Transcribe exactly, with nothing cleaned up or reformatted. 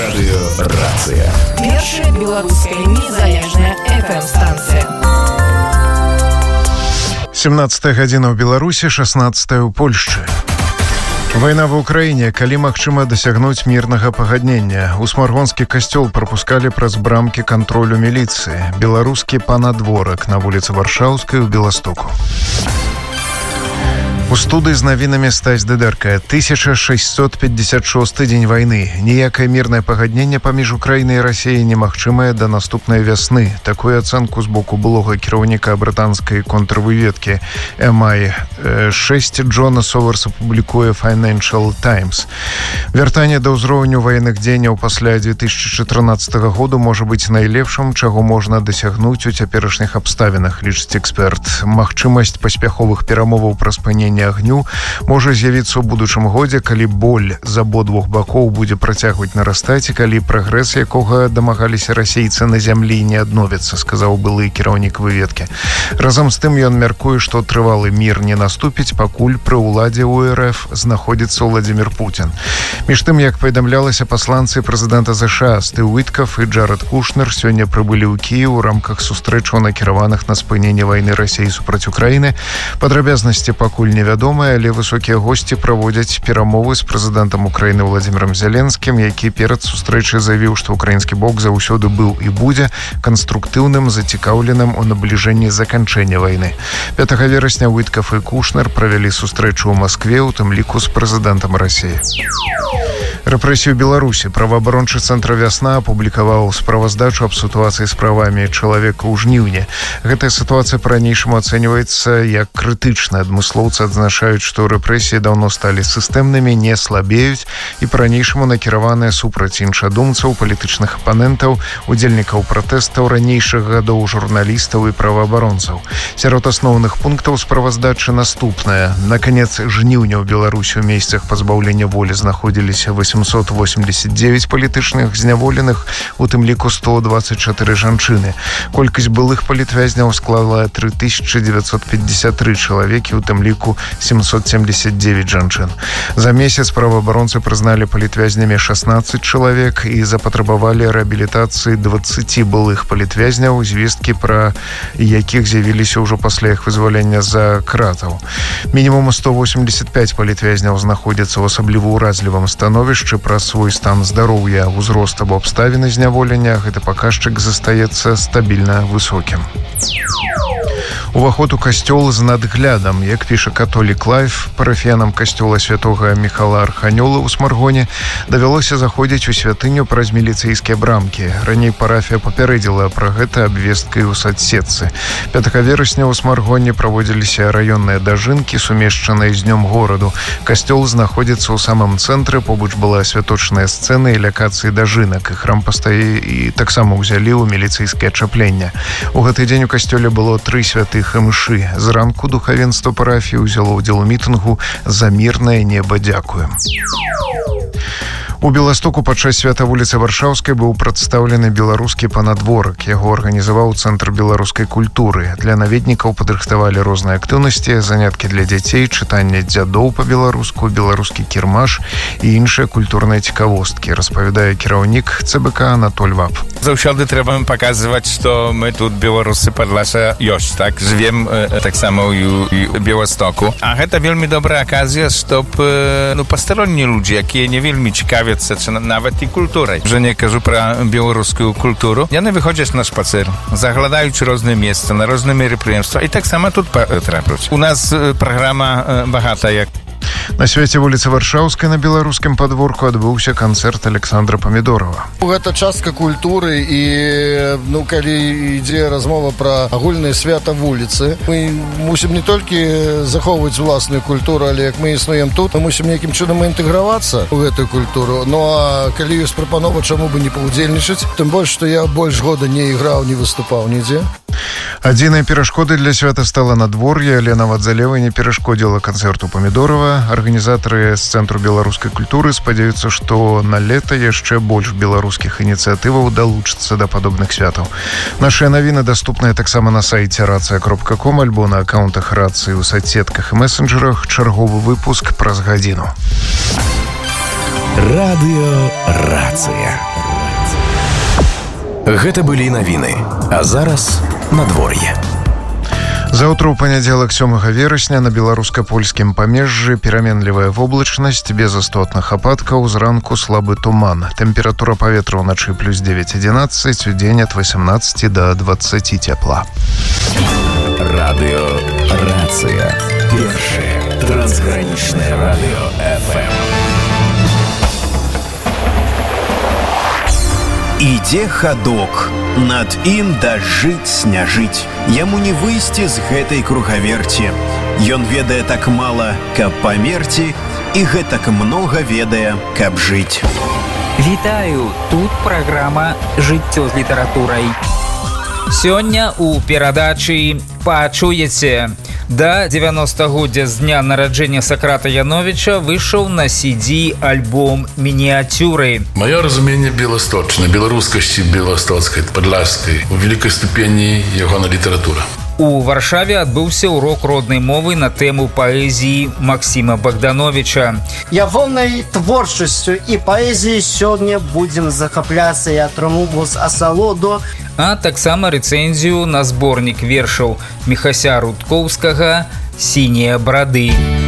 Радыё «Рацыя». Першая беларуская незалежная эф эм-станцыя. семнадцатая гадзіна ў Беларусі, шаснаццатая ў Польшчы. Вайна ва ўкраіне, калі магчыма дасягнуць мірнага пагаднення. У Смаргонскі касцёл прапускалі праз брамкі кантролю міліцыі. Беларускі панадворак на вуліцы Варшаўскай у Беластоку. У студыі з навінамі Стась Дыдэрка. тысяча шэсцьсот пятьдесят шосты дзень вайны. Ніякае мірнае пагадненне паміж Украінай і Расіяй немагчымае да наступнай вясны. Такую ацэнку з боку былога кіраўніка брытанскай контрвыведкі эм ай шэсць Джона Соверса публікуе Financial Times. Вяртанне да ўзроўню ваенных дзеянняў пасля две тысячи чатырнаццатага году можа быць найлепшым, чаго можна дасягнуць у цяперашніх абставінах, лічыць эксперт. Магчымасць паспяховых перамоваў пра спыненне агню можа з'явіцца ў будучым годзе, калі боль з абодвух бакоў будзе працягваць нарастаць і калі прагрэс, якога дамагаліся расейцы на зямлі, не адновіцца, сказаў былы кіраўнік выведкі. Разам з тым ён мяркуе, што трывалы мір не наступіць, пакуль пры ўладзе ў эр эф знаходзіцца Владзімір Пуцін. Між тым, як паведамлялася, пасланцы прэзідэнта ЗША Стыў Уіткаф і Джаред Кушнер сёння прыбылі ў Кіеў у рамках сустрэчаў, накіраваных на спыненне вайны Расіі супраць Украіны. Падрабязнасці пакуль не вядомыя, але высокія госці праводзяць перамовы з прэзідэнтам Украіны Владзімірам Зеленскім, які перад сустрэчай заявіў, што украінскі бок заўсёды быў і будзе канструктыўным, зацікаўленым у набліжэнні заканчэння вайны. пятага верасня Уіткаф і Кушнер правялі сустрэчу ў Маскве, у тым ліку з прэзідэнтам Расіі. Рэпрэсію Беларусі. Праваабарончы цэнтр «Вясна» апублікаваў справаздачу аб сітуацыі з правамі чалавека ў жніўні. Гэтая сітуацыя па-ранейшаму ацэньваецца як крытычная. Адмыслоўцы адзначаюць, што рэпрэсіі даўно сталі сістэмнымі, не слабеюць і па-ранейшаму накіраваныя супраць іншадумцаў, палітычных апанентаў, удзельнікаў пратэстаў ранейшых гадоў, журналістаў і праваабаронцаў. Сярод асноўных пунктаў справаздачы наступнае. На канец жніўня ў Беларусі ў месцах пазбаўлення волі знаходзіліся восемьсот восемьдесят девять палітычных зняволеных, у тым ліку сто двадцать чатыры жанчыны. Колькасць былых палітвязняў склала три тысячи девятьсот пятьдесят три чалавекі, у тым ліку семьсот семьдесят девять жанчын. За месяц праваабаронцы прызналі палітвязнямі шестнадцать чалавек і запатрабавалі рэабілітацыі двадцать былых палітвязняў, звесткі пра якіх з'явіліся ўжо пасля іх вызвалення за кратаў. Мінімум сто восемьдесят пять палітвязняў знаходзяцца ў асабліва ўразлівым становішчы. Пра свой стан здароўя, узрост або абставіны зняволення гэты паказчык застаецца стабільна высокім. Уваход у касцёл з надглядам. Як піша католік Лайф, парафіянам касцёла святога Міхала Арханёла ў Смаргоне давялося заходзіць у святыню праз міліцэйскія брамкі. Раней парафія папярэдзіла пра гэта абвесткай у садсетцы. пятага верасня ў Смаргоне праводзіліся раённыя дажынкі, сумешчаныя з днём гораду. Касцёл знаходзіцца ў самым цэнтры, побач была святочная сцэна і лякацыі дажынак. І храм пастаі і таксама ўзялі ў міліцэйскае ачапленне. У гэты дзень у касцёле было тры святых імшы. Зранку духавенства парафіі ўзяло ўдзел у мітынгу «За мірнае неба дзякуем». У Беластоку падчас свята вуліцы Варшаўскай быў прадстаўлены беларускі панадворак. Яго арганізаваў Цэнтр беларускай культуры. Для наведнікаў падрыхтавалі розныя актыўнасці, заняткі для дзяцей, чытанне дзядоў па-беларуску, беларускі кірмаш і іншыя культурныя цікавосткі, распавядае кіраўнік цэ бэ ка Анатоль Вап. Заўсёды трэба паказваць, што мы тут беларусы Падласа ёсць, так? Жывем э, таксама ў, ў Беластоку. А гэта вельмі добрая аказія, чтоб э, ну, пастароннія людзі, якія не вельмі цікаві czy nawet i kulturę, że nie кажу про białoruską kulturę. Яны wychodzą na spacer, zaglądają różne miejsca, na różne мероприятия i tak samo тут trafią. U nas programa багата jak. На свяце вуліцы Варшаўскай на беларускім падворку адбыўся канцэрт Александра Памідорова. Гэта частка культуры і ну, калі ідзе размова пра агульнае свята вуліцы, мы мусім не толькі захоўваць уласную культуру, але як мы існуем тут, мы мусім нейкім чынам інтэгравацца ў гэтую культуру. Ну а калі ёсць прапанова, чаму бы не паўдзельнічаць, тым больш, што я больш года не іграў, не выступаў нідзе. Адзінай перашкодай для свята стала надвор'е, але нават залева не перашкодзіла канцэрту Памідорова. Арганізатары з Цэнтру беларускай культуры спадзяюцца, што на лета яшчэ больш беларускіх ініцыятываў далучыцца да падобных святаў. Нашыя навіны даступныя таксама на сайце рацыя кропка ком альбо на акаунтах рацыі ў соцсетках і месенджерах. Чарговы выпуск праз гадзіну. Радыёрацыя. Гэта былі навіны, а зараз надвор'е. Заўтра ў панядзелак сёмага верасня на беларуска-польскім памежжы пераменлівая воблачнасць без істотных ападкаў, зранку слабы туман. Тэмпература паветра ўначы плюс девять адзінаццаць, удзень ад восемнадцати да двадцати цепла. Радыёрацыя. Першае трансгранічнае радыё эф эм. Ідзе хадок, над ім дажыць сняжыць. Яму не выйсці з гэтай кругаверці. Ён ведае так мала, каб памерці, і гэтак многа ведае, каб жыць. Вітаю, тут праграма «Жыццё з літаратурай». Сёння ў перадачы пачуеце. Да дзевяностагоддзя з дня нараджэння Сократа Яновича выйшаў на си ди альбом «Мініатюры». Маё разуменне беласточнае, беларускасці беластоцкай, падляшскай, у вялікай ступені ягонай літаратура. У Варшаве адбыўся ўрок роднай мовы на тэму паэзіі Максіма Богдановича. Ягонай творчасцю і паэзіяй сёння будзем захапляцца і атрымоўваць асалоду. А таксама рэцэнзію на зборнік вершаў Міхася Рудкоўскага «Сінія брады».